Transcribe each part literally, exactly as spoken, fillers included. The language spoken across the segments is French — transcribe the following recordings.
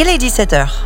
Il est dix-sept heures.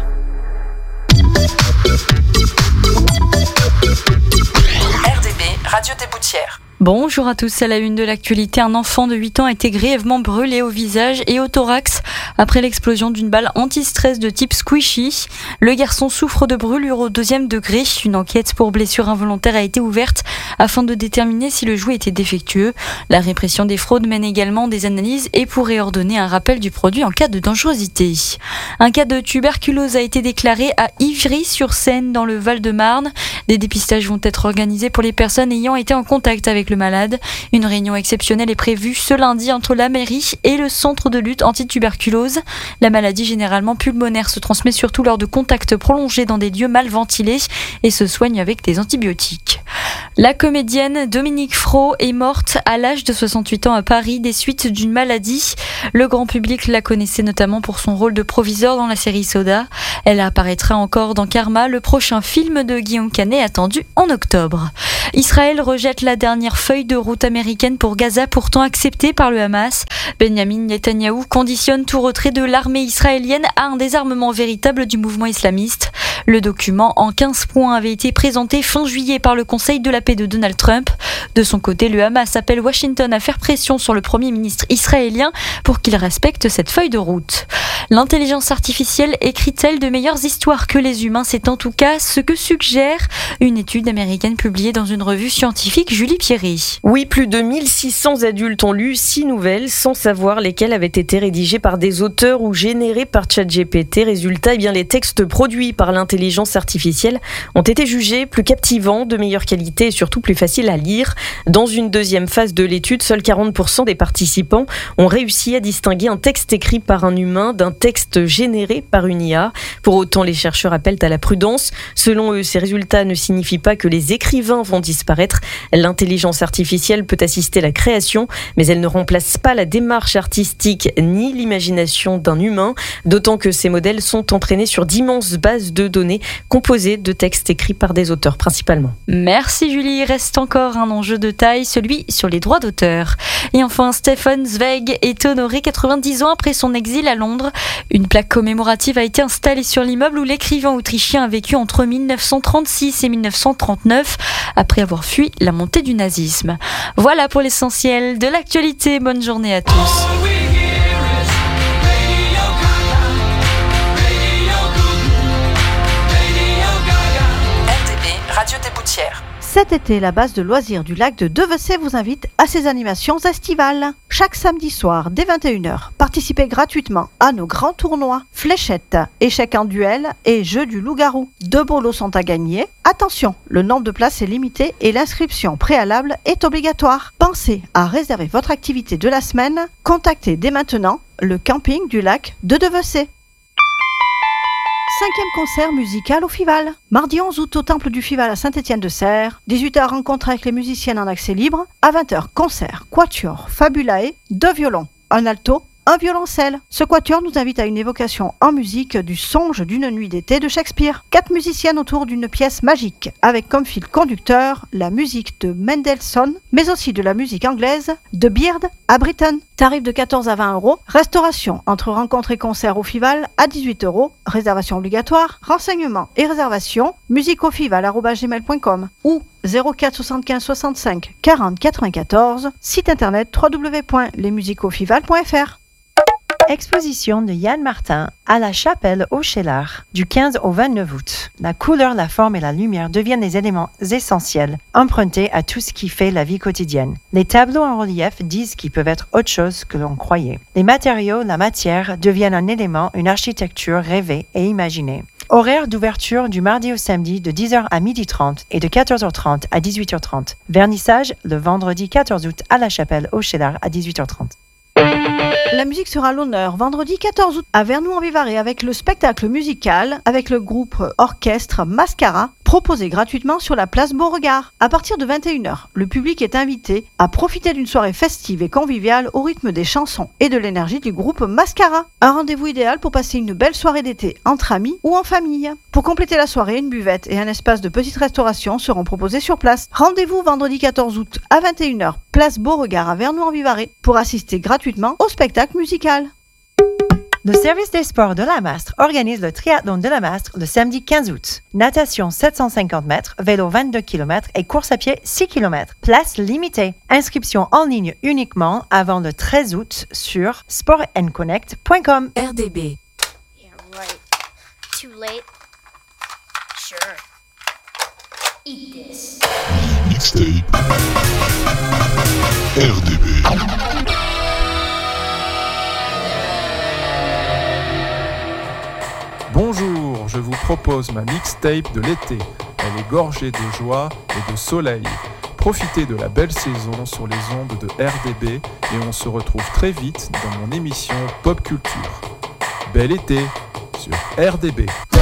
R D B, Radio des Boutières. Bonjour à tous, à la une de l'actualité, un enfant de huit ans a été grièvement brûlé au visage et au thorax après l'explosion d'une balle anti-stress de type squishy. Le garçon souffre de brûlures au deuxième degré. Une enquête pour blessure involontaire a été ouverte afin de déterminer si le jouet était défectueux. La répression des fraudes mène également des analyses et pourrait ordonner un rappel du produit en cas de dangerosité. Un cas de tuberculose a été déclaré à Ivry-sur-Seine dans le Val-de-Marne. Des dépistages vont être organisés pour les personnes ayant été en contact avec le malade. Une réunion exceptionnelle est prévue ce lundi entre la mairie et le centre de lutte anti-tuberculose. La maladie généralement pulmonaire se transmet surtout lors de contacts prolongés dans des lieux mal ventilés et se soigne avec des antibiotiques. La comédienne Dominique Fro est morte à l'âge de soixante-huit ans à Paris des suites d'une maladie. Le grand public la connaissait notamment pour son rôle de proviseur dans la série Soda. Elle apparaîtra encore dans Karma, le prochain film de Guillaume Canet attendu en octobre. Israël rejette la dernière feuille de route américaine pour Gaza, pourtant acceptée par le Hamas. Benjamin Netanyahou conditionne tout retrait de l'armée israélienne à un désarmement véritable du mouvement islamiste. Le document en quinze points avait été présenté fin juillet par le Conseil de la paix de Donald Trump. De son côté, le Hamas appelle Washington à faire pression sur le Premier ministre israélien pour qu'il respecte cette feuille de route. L'intelligence artificielle écrit-elle de meilleures histoires que les humains ? C'est en tout cas ce que suggère une étude américaine publiée dans une revue scientifique. Julie Pierry. Oui, plus de mille six cents adultes ont lu six nouvelles sans savoir lesquelles avaient été rédigées par des auteurs ou générées par ChatGPT. Résultat, eh bien, les textes produits par l'intelligence artificielle ont été jugés plus captivants, de meilleure qualité et surtout plus faciles à lire. Dans une deuxième phase de l'étude, seuls quarante pour cent des participants ont réussi à distinguer un texte écrit par un humain d'un texte généré par une I A. Pour autant, les chercheurs appellent à la prudence. Selon eux, ces résultats ne signifient pas que les écrivains vont disparaître. L'intelligence artificielle peut assister à la création, mais elle ne remplace pas la démarche artistique ni l'imagination d'un humain, d'autant que ces modèles sont entraînés sur d'immenses bases de données composées de textes écrits par des auteurs principalement. Merci Julie, il reste encore un enjeu de taille, celui sur les droits d'auteur. Et enfin, Stefan Zweig est honoré quatre-vingt-dix ans après son exil à Londres. Une plaque commémorative a été installée sur l'immeuble où l'écrivain autrichien a vécu entre mille neuf cent trente-six et mille neuf cent trente-neuf, après avoir fui la montée du nazisme. Voilà pour l'essentiel de l'actualité. Bonne journée à tous. R D B, Radio des Boutières. Cet été, la base de loisirs du lac de Devecey vous invite à ses animations estivales. Chaque samedi soir, dès vingt et une heures, participez gratuitement à nos grands tournois, fléchettes, échecs en duel et jeux du loup-garou. Deux beaux lots sont à gagner. Attention, le nombre de places est limité et l'inscription préalable est obligatoire. Pensez à réserver votre activité de la semaine. Contactez dès maintenant le camping du lac de Devecey. Cinquième concert musical au Fival. Mardi onze août au Temple du Fival à Saint-Étienne-de-Serres. dix-huit heures rencontre avec les musiciennes en accès libre. À vingt heures, concert, quatuor, fabulae, deux violons, un alto, un violoncelle. Ce quatuor nous invite à une évocation en musique du songe d'une nuit d'été de Shakespeare. Quatre musiciennes autour d'une pièce magique, avec comme fil conducteur la musique de Mendelssohn, mais aussi de la musique anglaise de Beard à Britten. Tarif de quatorze à vingt euros. Restauration entre rencontre et concert au Fival à dix-huit euros. Réservation obligatoire. Renseignements et réservations musiqueaufival arobase gmail point com ou zéro quatre soixante-quinze soixante-cinq quarante quatre-vingt-quatorze. Site internet w w w point les musiqueaufival point f r. Exposition de Yann Martin à la Chapelle au Cheylard du quinze au vingt-neuf août. La couleur, la forme et la lumière deviennent des éléments essentiels, empruntés à tout ce qui fait la vie quotidienne. Les tableaux en relief disent qu'ils peuvent être autre chose que l'on croyait. Les matériaux, la matière deviennent un élément, une architecture rêvée et imaginée. Horaire d'ouverture du mardi au samedi de dix heures à midi trente et de quatorze heures trente à dix-huit heures trente. Vernissage le vendredi quatorze août à la Chapelle au Cheylard à dix-huit heures trente. La musique sera à l'honneur vendredi quatorze août à Vernoux-en-Vivarais avec le spectacle musical avec le groupe orchestre Mascara proposé gratuitement sur la place Beauregard. À partir de vingt et une heures, le public est invité à profiter d'une soirée festive et conviviale au rythme des chansons et de l'énergie du groupe Mascara. Un rendez-vous idéal pour passer une belle soirée d'été entre amis ou en famille. Pour compléter la soirée, une buvette et un espace de petite restauration seront proposés sur place. Rendez-vous vendredi quatorze août à vingt et une heures, place Beauregard à Vernoux-en-Vivarais pour assister gratuitement au spectacle musical. Le service des sports de la Mastre organise le triathlon de la Mastre le samedi quinze août. Natation sept cent cinquante mètres, vélo vingt-deux kilomètres et course à pied six kilomètres. Place limitée. Inscription en ligne uniquement avant le treize août sur sport and connect point com. R D B. Yeah, right. Too late? Sure. Eat this. Mixtape. R D B. Bonjour, je vous propose ma mixtape de l'été. Elle est gorgée de joie et de soleil. Profitez de la belle saison sur les ondes de R D B et on se retrouve très vite dans mon émission Pop Culture. Bel été sur R D B.